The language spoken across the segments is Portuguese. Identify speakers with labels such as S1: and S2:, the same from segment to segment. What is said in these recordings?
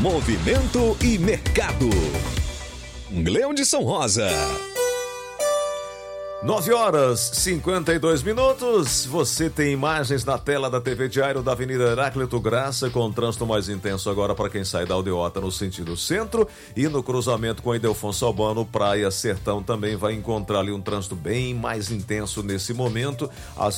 S1: Movimento e mercado. Gleudson Rosa.
S2: 9h52. Você tem imagens na tela da TV Diário da Avenida Heráclito Graça, com trânsito mais intenso agora para quem sai da Aldeota no sentido centro, e no cruzamento com a Ildefonso Albano, Praia Sertão, também vai encontrar ali um trânsito bem mais intenso nesse momento, às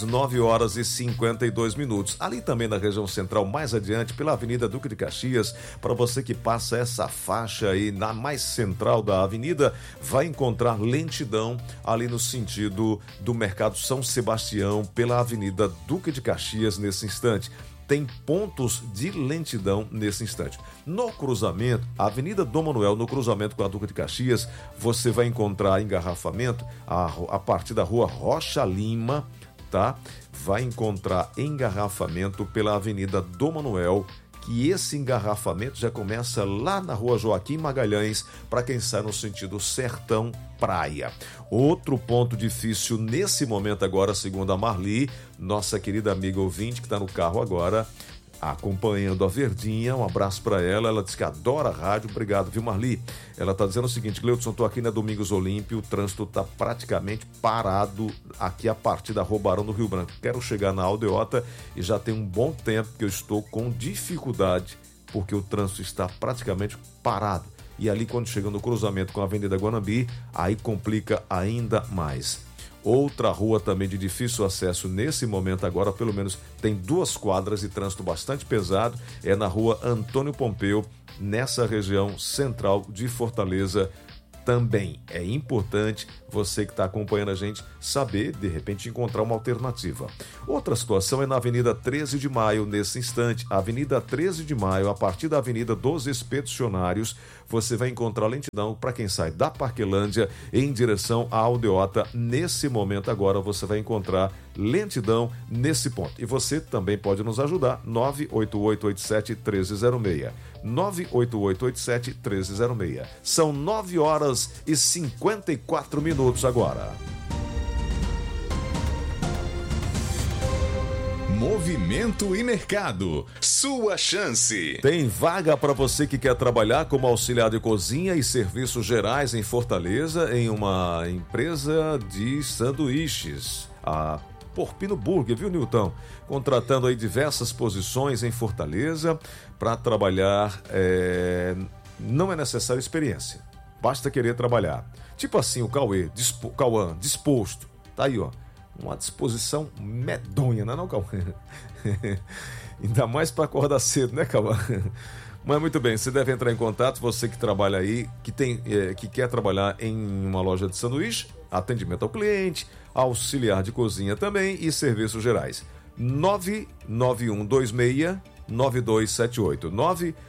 S2: 9h52. Ali também na região central, mais adiante, pela Avenida Duque de Caxias, para você que passa essa faixa aí na mais central da avenida, vai encontrar lentidão ali no sentido do Mercado São Sebastião, pela Avenida Duque de Caxias nesse instante. Tem pontos de lentidão nesse instante. No cruzamento, a Avenida Dom Manuel, no cruzamento com a Duque de Caxias, você vai encontrar engarrafamento a partir da rua Rocha Lima, tá? Vai encontrar engarrafamento pela Avenida Dom Manuel, que esse engarrafamento já começa lá na rua Joaquim Magalhães, para quem sai no sentido Sertão Praia. Outro ponto difícil nesse momento agora, segundo a Marli, nossa querida amiga ouvinte que está no carro agora, acompanhando a Verdinha, um abraço para ela diz que adora a rádio, obrigado, viu, Marli? Ela está dizendo o seguinte: Gleudson, estou aqui na Domingos Olímpio, o trânsito está praticamente parado aqui a partir da Rua Barão do Rio Branco. Quero chegar na Aldeota e já tem um bom tempo que eu estou com dificuldade, porque o trânsito está praticamente parado. E ali, quando chega no cruzamento com a Avenida Guanambi, aí complica ainda mais. Outra rua também de difícil acesso nesse momento agora, pelo menos tem 2 quadras de trânsito bastante pesado, é na rua Antônio Pompeu, nessa região central de Fortaleza. Também é importante você que está acompanhando a gente saber, de repente, encontrar uma alternativa. Outra situação é na Avenida 13 de Maio, nesse instante. Avenida 13 de Maio, a partir da Avenida dos Expedicionários, você vai encontrar lentidão para quem sai da Parquelândia em direção à Aldeota. Nesse momento agora, você vai encontrar lentidão nesse ponto. E você também pode nos ajudar, 98887-1306. 98887-1306. São 9h54 agora.
S1: Movimento e mercado. Sua chance.
S2: Tem vaga para você que quer trabalhar como auxiliar de cozinha e serviços gerais em Fortaleza, em uma empresa de sanduíches. A Porpino Burger, viu, Nilton? Contratando aí diversas posições em Fortaleza para trabalhar. Não é necessário experiência, basta querer trabalhar. Tipo assim, o Cauã, disposto. Tá aí, ó. Uma disposição medonha, não é não, Cauã? Ainda mais para acordar cedo, né, Cauã? Mas muito bem, você deve entrar em contato, você que trabalha aí, que quer trabalhar em uma loja de sanduíche, atendimento ao cliente, auxiliar de cozinha também e serviços gerais. 99126-9278.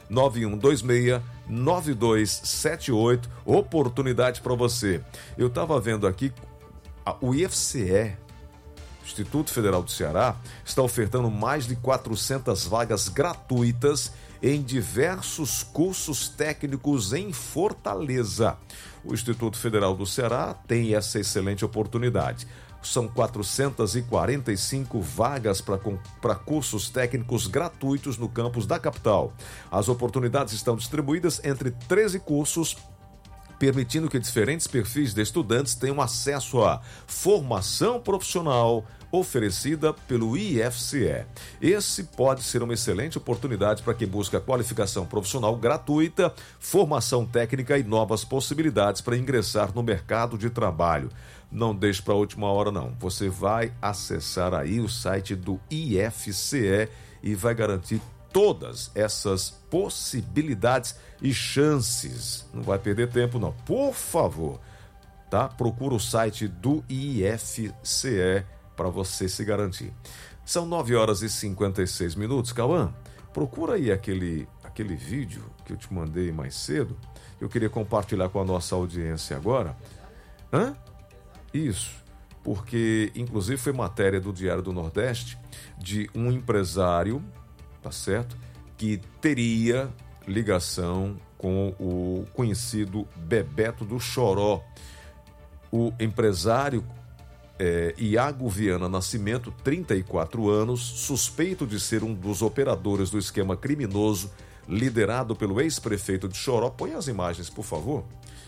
S2: 99126-9278. Oportunidade para você. Eu estava vendo aqui, o IFCE, Instituto Federal do Ceará, está ofertando mais de 400 vagas gratuitas em diversos cursos técnicos em Fortaleza. O Instituto Federal do Ceará tem essa excelente oportunidade. São 445 vagas para cursos técnicos gratuitos no campus da capital. As oportunidades estão distribuídas entre 13 cursos, permitindo que diferentes perfis de estudantes tenham acesso à formação profissional oferecida pelo IFCE. Esse pode ser uma excelente oportunidade para quem busca qualificação profissional gratuita, formação técnica e novas possibilidades para ingressar no mercado de trabalho. Não deixe para a última hora, não. Você vai acessar aí o site do IFCE e vai garantir todas essas possibilidades e chances. Não vai perder tempo, não. Por favor, tá? Procura o site do IFCE para você se garantir. São 9h56. Cauã, procura aí aquele vídeo que eu te mandei mais cedo. Eu queria compartilhar com a nossa audiência agora. Isso, porque inclusive foi matéria do Diário do Nordeste de um empresário, tá certo, que teria ligação com o conhecido Bebeto do Choró. O empresário Iago Viana Nascimento, 34 anos, suspeito de ser um dos operadores do esquema criminoso liderado pelo ex-prefeito de Choró. Põe as imagens, por favor.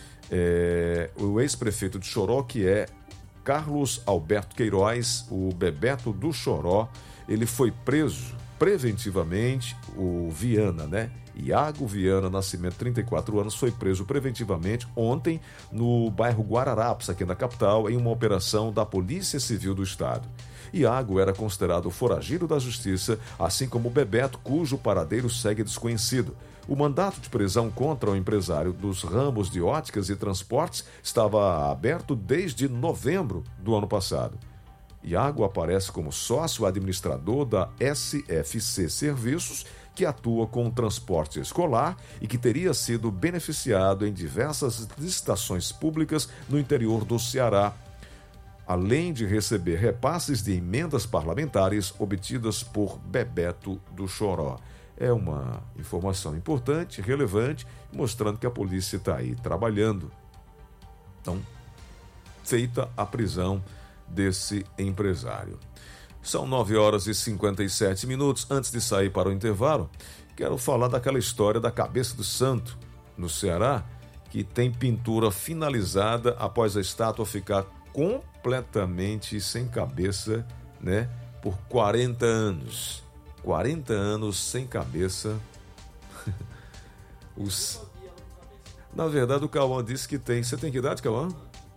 S2: O ex-prefeito de Choró, que é Carlos Alberto Queiroz, o Bebeto do Choró, ele foi preso preventivamente. O Viana, né? Iago Viana Nascimento, 34 anos, foi preso preventivamente ontem no bairro Guararapes, aqui na capital, em uma operação da Polícia Civil do Estado. Iago era considerado foragido da justiça, assim como Bebeto, cujo paradeiro segue desconhecido. O mandato de prisão contra o empresário dos ramos de óticas e transportes estava aberto desde novembro do ano passado. Iago aparece como sócio administrador da SFC Serviços, que atua com transporte escolar e que teria sido beneficiado em diversas licitações públicas no interior do Ceará, além de receber repasses de emendas parlamentares obtidas por Bebeto do Choró. É uma informação importante, relevante, mostrando que a polícia está aí trabalhando. Então, feita a prisão desse empresário. São 9h57. Antes de sair para o intervalo, quero falar daquela história da Cabeça do Santo, no Ceará, que tem pintura finalizada após a estátua ficar completamente sem cabeça, né, por 40 anos. 40 anos sem cabeça. Na verdade, o Cauã disse que tem. Você tem que idade, Cauã?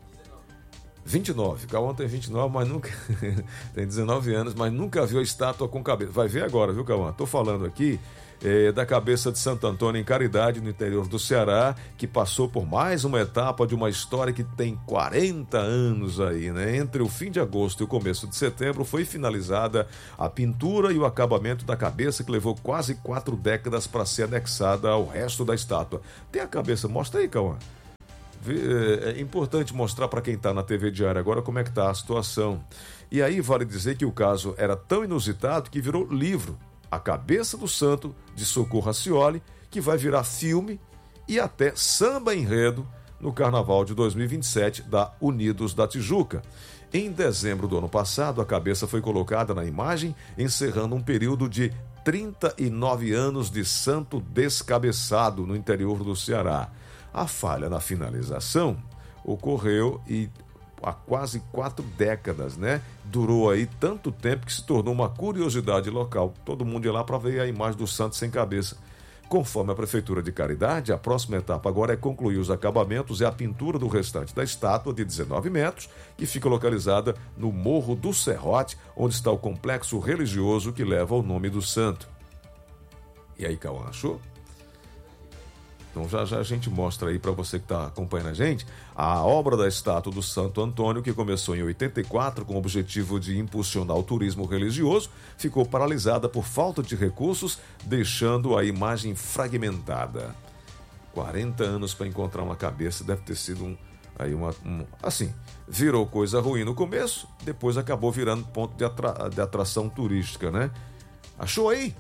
S2: 29. Cauã tem 29, mas nunca. Tem 19 anos, mas nunca viu a estátua com cabeça. Vai ver agora, viu, Cauã? Estou falando aqui da cabeça de Santo Antônio em Caridade, no interior do Ceará, que passou por mais uma etapa de uma história que tem 40 anos aí, né? Entre o fim de agosto e o começo de setembro foi finalizada a pintura e o acabamento da cabeça, que levou quase 4 décadas para ser anexada ao resto da estátua. Tem a cabeça? Mostra aí, Cauã. É importante mostrar para quem está na TV Diário agora como é que está a situação. E aí vale dizer que o caso era tão inusitado que virou livro, A Cabeça do Santo, de Socorro Racioli, que vai virar filme e até samba enredo no Carnaval de 2027 da Unidos da Tijuca. Em dezembro do ano passado, a cabeça foi colocada na imagem, encerrando um período de 39 anos de santo descabeçado no interior do Ceará. A falha na finalização ocorreu há quase 4 décadas, né? Durou aí tanto tempo que se tornou uma curiosidade local. Todo mundo ia lá para ver a imagem do santo sem cabeça. Conforme a Prefeitura de Caridade, a próxima etapa agora é concluir os acabamentos e a pintura do restante da estátua de 19 metros, que fica localizada no Morro do Serrote, onde está o complexo religioso que leva o nome do santo. E aí, Cauã, achou? Então já a gente mostra aí para você que está acompanhando a gente a obra da estátua do Santo Antônio, que começou em 84 com o objetivo de impulsionar o turismo religioso, ficou paralisada por falta de recursos, deixando a imagem fragmentada. 40 anos para encontrar uma cabeça, deve ter sido assim, virou coisa ruim no começo, depois acabou virando ponto de atração turística, né? Achou aí?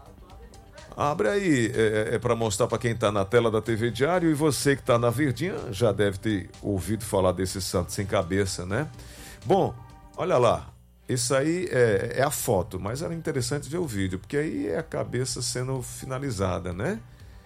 S2: Abre aí, para mostrar para quem está na tela da TV Diário, e você que está na Verdinha já deve ter ouvido falar desse santo sem cabeça, né? Bom, olha lá, isso aí é a foto, mas era interessante ver o vídeo, porque aí é a cabeça sendo finalizada, né?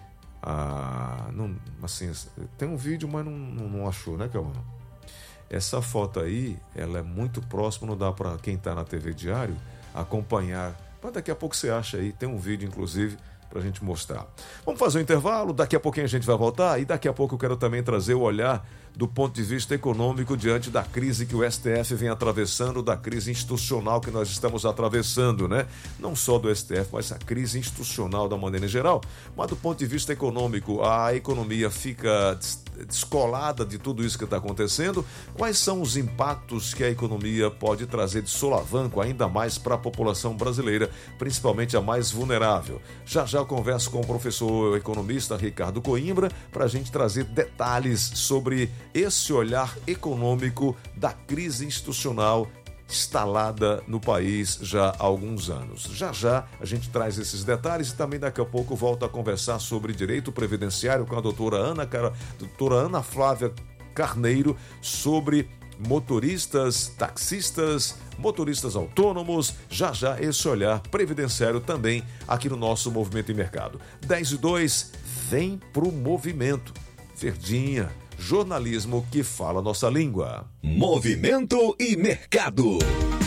S2: Assim, tem um vídeo, mas não achou, né, Cauã? Essa foto aí, ela é muito próxima, não dá para quem está na TV Diário acompanhar, mas daqui a pouco você acha aí, tem um vídeo, inclusive, para a gente mostrar. Vamos fazer um intervalo, daqui a pouquinho a gente vai voltar e daqui a pouco eu quero também trazer o olhar do ponto de vista econômico diante da crise que o STF vem atravessando, da crise institucional que nós estamos atravessando, né? Não só do STF, mas a crise institucional da maneira geral, mas do ponto de vista econômico, a economia fica descolada de tudo isso que está acontecendo. Quais são os impactos que a economia pode trazer de solavanco ainda mais para a população brasileira, principalmente a mais vulnerável? Já eu converso com o professor economista Ricardo Coimbra para a gente trazer detalhes sobre esse olhar econômico da crise institucional instalada no país já há alguns anos. Já a gente traz esses detalhes e também daqui a pouco volto a conversar sobre direito previdenciário com a doutora Ana Flávia Carneiro sobre motoristas, taxistas, motoristas autônomos, já esse olhar previdenciário também aqui no nosso Movimento e Mercado. 10:02, vem pro movimento. Verdinha, jornalismo que fala nossa língua.
S1: Movimento e Mercado.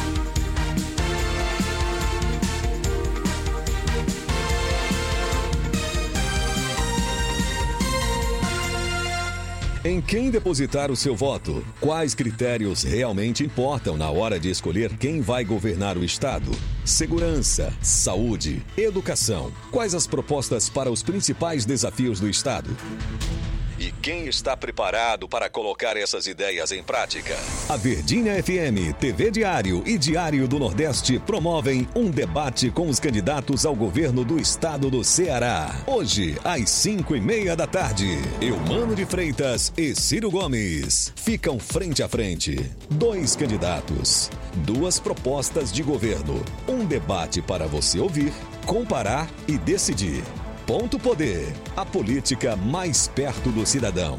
S1: Em quem depositar o seu voto? Quais critérios realmente importam na hora de escolher quem vai governar o Estado? Segurança, saúde, educação. Quais as propostas para os principais desafios do Estado? E quem está preparado para colocar essas ideias em prática? A Verdinha FM, TV Diário e Diário do Nordeste promovem um debate com os candidatos ao governo do estado do Ceará. Hoje, às 5:30 da tarde. Eumano de Freitas e Ciro Gomes ficam frente a frente. 2 candidatos, 2 propostas de governo. Um debate para você ouvir, comparar e decidir. Ponto Poder, a política mais perto do cidadão.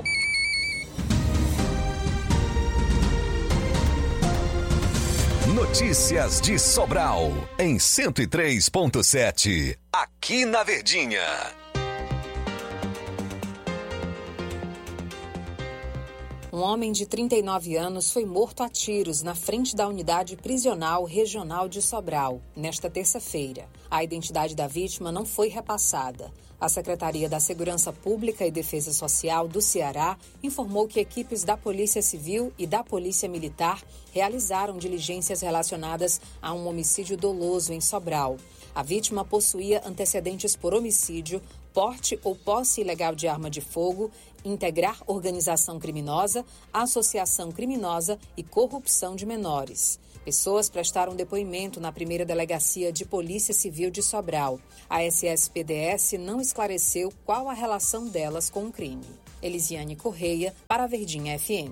S1: Notícias de Sobral, em 103.7, aqui na Verdinha.
S3: Um homem de 39 anos foi morto a tiros na frente da unidade prisional regional de Sobral, nesta terça-feira. A identidade da vítima não foi repassada. A Secretaria da Segurança Pública e Defesa Social do Ceará informou que equipes da Polícia Civil e da Polícia Militar realizaram diligências relacionadas a um homicídio doloso em Sobral. A vítima possuía antecedentes por homicídio, porte ou posse ilegal de arma de fogo, integrar organização criminosa, associação criminosa e corrupção de menores. Pessoas prestaram depoimento na primeira delegacia de Polícia Civil de Sobral. A SSPDS não esclareceu qual a relação delas com o crime. Elisiane Correia, para a Verdinha FM.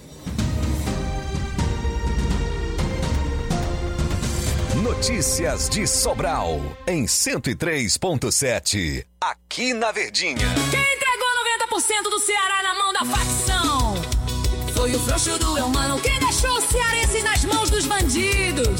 S1: Notícias de Sobral, em 103.7, aqui na Verdinha.
S4: Quem entregou 90% do Ceará na mão da facção? Foi o frouxo do Eumano, quem deixou o cearense nas mãos dos bandidos.